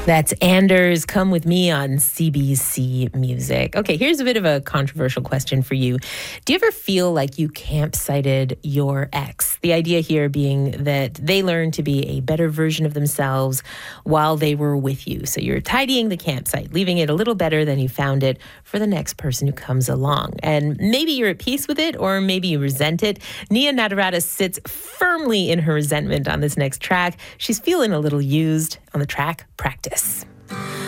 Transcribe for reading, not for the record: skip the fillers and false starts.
That's Anders, Come With Me on CBC Music. Okay, here's a bit of a controversial question for you. Do you ever feel like you campsited your ex? The idea here being that they learned to be a better version of themselves while they were with you. So you're tidying the campsite, leaving it a little better than you found it for the next person who comes along. And maybe you're at peace with it, or maybe you resent it. Nia Nadarata sits firmly in her resentment on this next track. She's feeling a little used on the track Practice.